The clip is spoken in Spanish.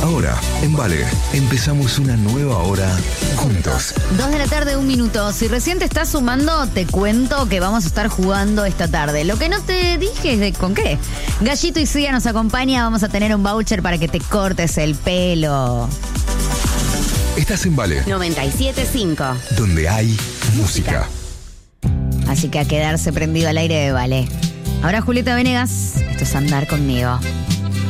Ahora, en Vale, empezamos una nueva hora juntos. 2 de la tarde, 1 minuto. Si recién te estás sumando, te cuento que vamos a estar jugando esta tarde. Lo que no te dije es de con qué. Gallito y Sia nos acompaña, vamos a tener un voucher para que te cortes el pelo. Estás en Vale, 97.5. donde hay música. Así que a quedarse prendido al aire de Vale. Ahora Julieta Venegas, esto es Andar Conmigo.